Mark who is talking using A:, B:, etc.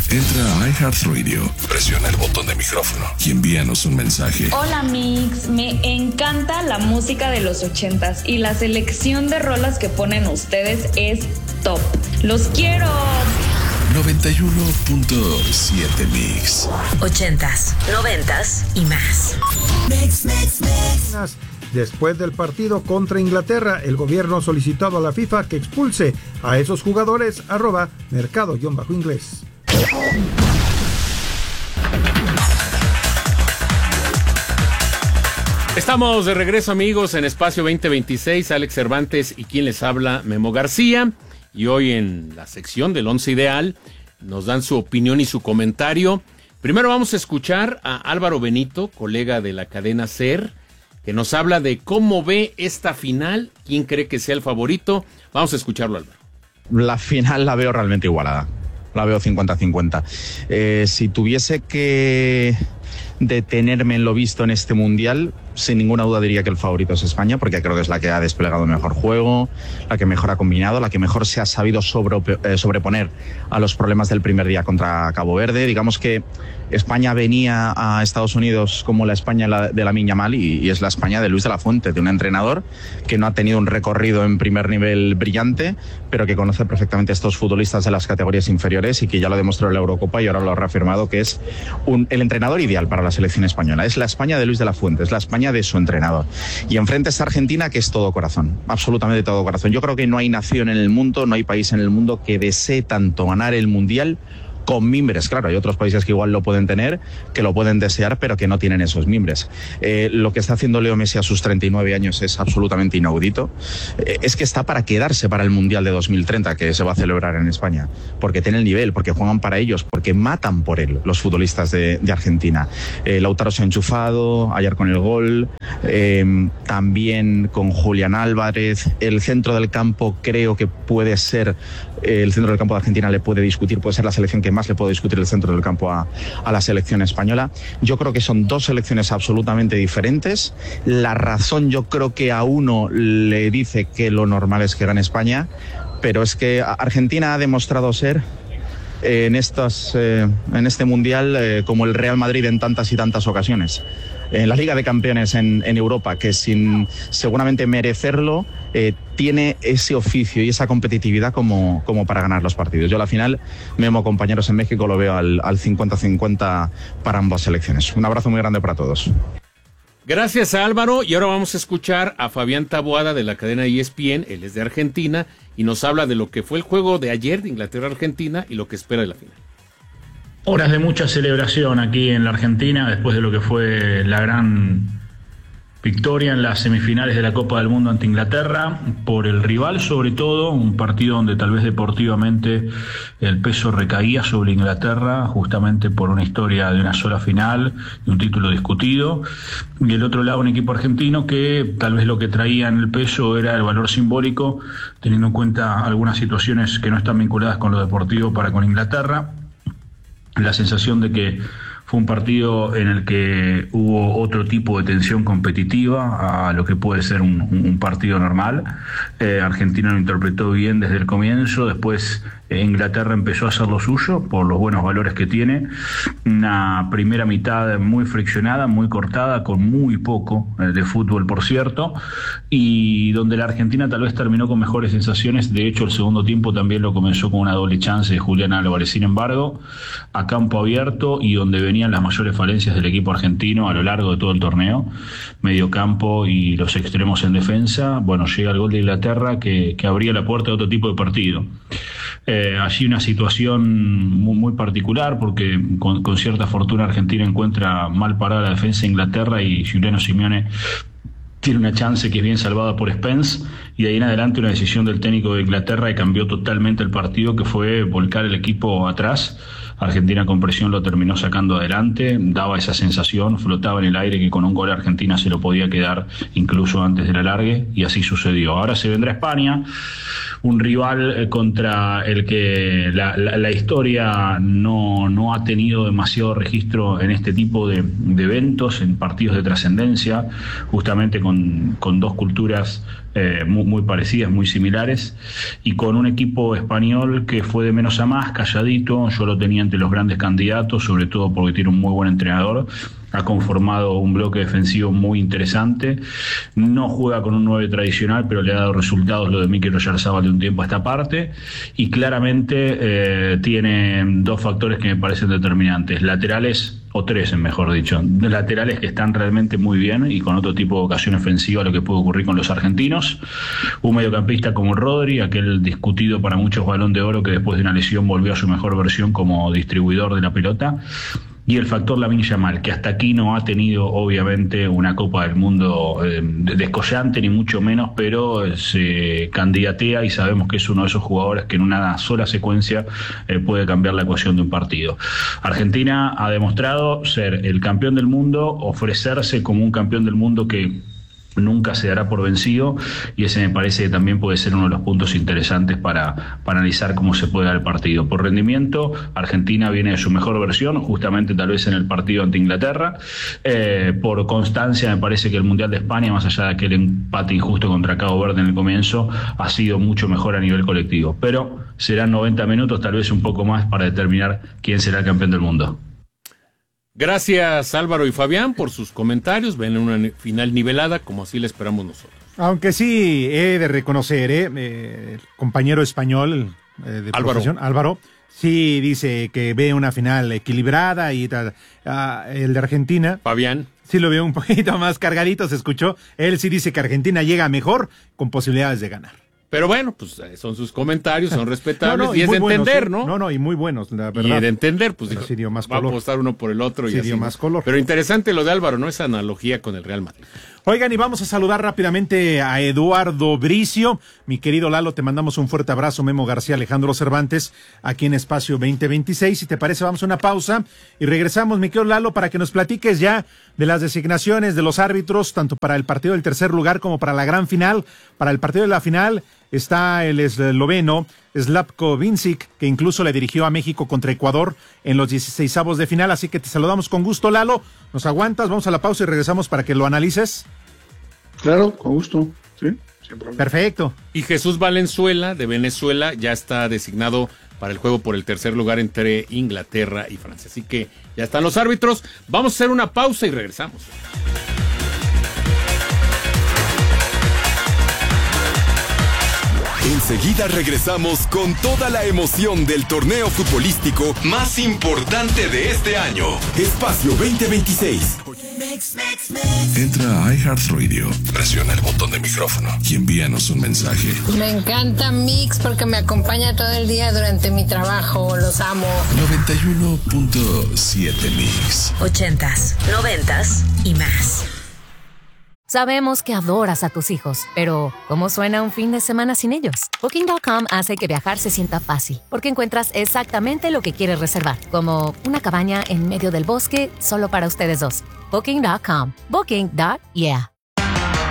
A: Entra a iHeartRadio, presiona el botón de micrófono y envíanos un mensaje.
B: Hola Mix, me encanta la música de los 80s y la selección de rolas que ponen ustedes es top. ¡Los quiero!
A: 91.7 Mix.
C: 80s, 90s y más.
D: Mix. Después del partido contra Inglaterra, el gobierno ha solicitado a la FIFA que expulse a esos jugadores. @mercado_inglés.
E: Estamos de regreso, amigos, en Espacio 2026. Alex Cervantes y quien les habla, Memo García. Y hoy en la sección del Once Ideal nos dan su opinión y su comentario. Primero vamos a escuchar a Álvaro Benito, colega de la cadena SER, que nos habla de cómo ve esta final, quién cree que sea el favorito. Vamos a escucharlo, Álvaro.
F: La final la veo realmente igualada. La veo 50-50. Si tuviese que detenerme en lo visto en este Mundial, sin ninguna duda diría que el favorito es España, porque creo que es la que ha desplegado el mejor juego, la que mejor ha combinado, la que mejor se ha sabido sobreponer a los problemas del primer día contra Cabo Verde. Digamos que España venía a Estados Unidos como la España de Lamine Yamal y es la España de Luis de la Fuente, de un entrenador que no ha tenido un recorrido en primer nivel brillante, pero que conoce perfectamente a estos futbolistas de las categorías inferiores y que ya lo demostró en la Eurocopa y ahora lo ha reafirmado, que es el entrenador ideal para la selección española. Es la España de Luis de la Fuente, es la España de su entrenador. Y enfrente está Argentina, que es todo corazón, absolutamente todo corazón. Yo creo que no hay nación en el mundo, no hay país en el mundo que desee tanto ganar el Mundial con mimbres. Claro, hay otros países que igual lo pueden tener, que lo pueden desear, pero que no tienen esos mimbres. Lo que está haciendo Leo Messi a sus 39 años es absolutamente inaudito. Es que está para quedarse para el Mundial de 2030, que se va a celebrar en España, porque tiene el nivel, porque juegan para ellos, porque matan por él los futbolistas de Argentina. Lautaro se ha enchufado, ayer con el gol, también con Julián Álvarez. El centro del campo creo que puede ser, el centro del campo de Argentina le puede discutir, puede ser la selección que más le puede discutir el centro del campo a la selección española. Yo creo que son dos selecciones absolutamente diferentes. La razón yo creo que a uno le dice que lo normal es que gane España, pero es que Argentina ha demostrado ser en este Mundial como el Real Madrid en tantas y tantas ocasiones. En la Liga de Campeones en Europa, que sin seguramente merecerlo, tiene ese oficio y esa competitividad como para ganar los partidos. Yo a la final, Memo, compañeros en México, lo veo al 50-50 para ambas selecciones. Un abrazo muy grande para todos.
E: Gracias a Álvaro, y ahora vamos a escuchar a Fabián Taboada de la cadena ESPN, él es de Argentina, y nos habla de lo que fue el juego de ayer de Inglaterra-Argentina y lo que espera de la final.
G: Horas de mucha celebración aquí en la Argentina después de lo que fue la gran victoria en las semifinales de la Copa del Mundo ante Inglaterra, por el rival sobre todo, un partido donde tal vez deportivamente el peso recaía sobre Inglaterra, justamente por una historia de una sola final y un título discutido, y el otro lado un equipo argentino que tal vez lo que traía en el peso era el valor simbólico, teniendo en cuenta algunas situaciones que no están vinculadas con lo deportivo para con Inglaterra. La sensación de que fue un partido en el que hubo otro tipo de tensión competitiva a lo que puede ser un partido normal. Argentina lo interpretó bien desde el comienzo, después Inglaterra empezó a hacer lo suyo por los buenos valores que tiene. Una primera mitad muy friccionada, muy cortada, con muy poco de fútbol, por cierto, y donde la Argentina tal vez terminó con mejores sensaciones. De hecho, el segundo tiempo también lo comenzó con una doble chance de Julián Álvarez. Sin embargo, a campo abierto y donde venían las mayores falencias del equipo argentino a lo largo de todo el torneo, medio campo y los extremos en defensa, bueno, llega el gol de Inglaterra que abría la puerta a otro tipo de partido. Allí una situación muy particular, porque con cierta fortuna Argentina encuentra mal parada la defensa de Inglaterra y Giuliano Simeone tiene una chance que es bien salvada por Spence, y de ahí en adelante una decisión del técnico de Inglaterra que cambió totalmente el partido, que fue volcar el equipo atrás. Argentina con presión lo terminó sacando adelante, daba esa sensación, flotaba en el aire que con un gol Argentina se lo podía quedar incluso antes del alargue, y así sucedió. Ahora se vendrá España, un rival contra el que la historia no ha tenido demasiado registro en este tipo de eventos, en partidos de trascendencia, justamente con dos culturas muy parecidas, muy similares, y con un equipo español que fue de menos a más, calladito. Yo lo tenía entre los grandes candidatos, sobre todo porque tiene un muy buen entrenador. Ha conformado un bloque defensivo muy interesante. No juega con un 9 tradicional, pero le ha dado resultados lo de Mikel Oyarzabal de un tiempo a esta parte. Y claramente tiene dos factores que me parecen determinantes. Laterales, o tres, mejor dicho. Laterales que están realmente muy bien y con otro tipo de vocación ofensiva a lo que puede ocurrir con los argentinos. Un mediocampista como Rodri, aquel discutido para muchos Balón de Oro que después de una lesión volvió a su mejor versión como distribuidor de la pelota. Y el factor Lamine Yamal, que hasta aquí no ha tenido obviamente una Copa del Mundo descollante, ni mucho menos, pero se candidatea y sabemos que es uno de esos jugadores que en una sola secuencia puede cambiar la ecuación de un partido. Argentina ha demostrado ser el campeón del mundo, ofrecerse como un campeón del mundo que nunca se dará por vencido, y ese me parece que también puede ser uno de los puntos interesantes para analizar cómo se puede dar el partido. Por rendimiento, Argentina viene de su mejor versión, justamente tal vez en el partido ante Inglaterra. Por constancia, me parece que el Mundial de España, más allá de aquel empate injusto contra Cabo Verde en el comienzo, ha sido mucho mejor a nivel colectivo. Pero serán 90 minutos, tal vez un poco más, para determinar quién será el campeón del mundo.
E: Gracias Álvaro y Fabián por sus comentarios. Ven una final nivelada como así la esperamos nosotros.
H: Aunque sí he de reconocer, el compañero español de profesión, Álvaro, sí dice que ve una final equilibrada y tal. El de Argentina,
E: Fabián,
H: sí lo veo un poquito más cargadito, se escuchó. Él sí dice que Argentina llega mejor con posibilidades de ganar.
E: Pero bueno, pues son sus comentarios, son respetables y es de entender,
H: buenos, ¿no? No, y muy buenos, la verdad.
E: Y de entender, pues
H: sí dio más
E: va
H: color.
E: a apostar uno por el otro y
H: sí
E: así.
H: dio más color.
E: Pero interesante lo de Álvaro, ¿no? Esa analogía con el Real Madrid.
H: Oigan, y vamos a saludar rápidamente a Eduardo Bricio. Mi querido Lalo, te mandamos un fuerte abrazo. Memo García, Alejandro Cervantes, aquí en Espacio 2026. Si te parece, vamos a una pausa y regresamos, mi querido Lalo, para que nos platiques ya de las designaciones de los árbitros, tanto para el partido del tercer lugar como para la gran final. Para el partido de la final está el esloveno Slavko Vincic, que incluso le dirigió a México contra Ecuador en los 16avos de final. Así que te saludamos con gusto, Lalo. ¿Nos aguantas? Vamos a la pausa y regresamos para que lo analices.
I: Claro, con gusto, sí, sin problema.
H: Perfecto.
E: Y Jesús Valenzuela, de Venezuela, ya está designado para el juego por el tercer lugar entre Inglaterra y Francia. Así que ya están los árbitros. Vamos a hacer una pausa y regresamos.
J: Enseguida regresamos con toda la emoción del torneo futbolístico más importante de este año. Espacio 2026.
A: Entra a iHeartRadio, presiona el botón de micrófono y envíanos un mensaje.
K: Me encanta Mix porque me acompaña todo el día durante mi trabajo. Los amo.
A: 91.7 Mix.
C: 80s, 90s y más.
L: Sabemos que adoras a tus hijos, pero ¿cómo suena un fin de semana sin ellos? Booking.com hace que viajar se sienta fácil, porque encuentras exactamente lo que quieres reservar, como una cabaña en medio del bosque solo para ustedes dos. Booking.com. Booking.yeah.